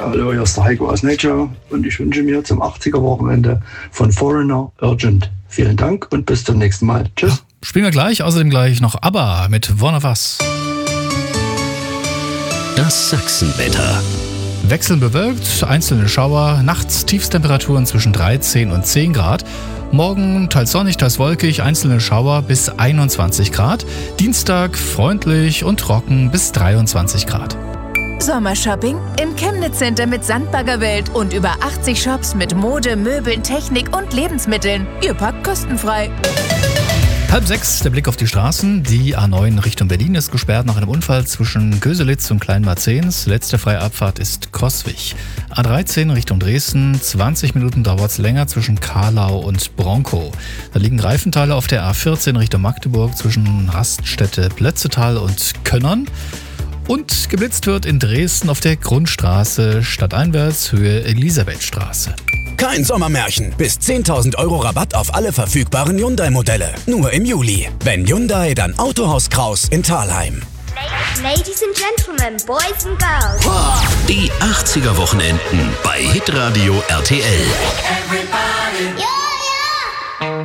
Hallo, hier ist der Heiko aus Nature und ich wünsche mir zum 80er-Wochenende von Foreigner Urgent. Vielen Dank und bis zum nächsten Mal. Tschüss. Ja, spielen wir gleich, außerdem gleich noch ABBA mit One of Us. Das Sachsenwetter. Wechselnd bewölkt, einzelne Schauer, nachts Tiefstemperaturen zwischen 13 und 10 Grad. Morgen teils sonnig, teils wolkig, einzelne Schauer bis 21 Grad. Dienstag freundlich und trocken bis 23 Grad. Sommershopping im Chemnitz Center mit Sandbaggerwelt und über 80 Shops mit Mode, Möbeln, Technik und Lebensmitteln. Ihr packt kostenfrei. 5:30, der Blick auf die Straßen. Die A9 Richtung Berlin ist gesperrt nach einem Unfall zwischen Köselitz und Kleinmarzens. Letzte freie Abfahrt ist Coswig. A13 Richtung Dresden, 20 Minuten dauert es länger zwischen Kahlau und Bronkow. Da liegen Reifenteile auf der A14 Richtung Magdeburg zwischen Raststätte Plötzetal und Könnern. Und geblitzt wird in Dresden auf der Grundstraße stadteinwärts Höhe Elisabethstraße. Kein Sommermärchen. Bis 10.000 € Rabatt auf alle verfügbaren Hyundai-Modelle. Nur im Juli. Wenn Hyundai, dann Autohaus Kraus in Thalheim. Ladies and Gentlemen, Boys and Girls. Die 80er-Wochenenden bei Hitradio RTL. Everybody.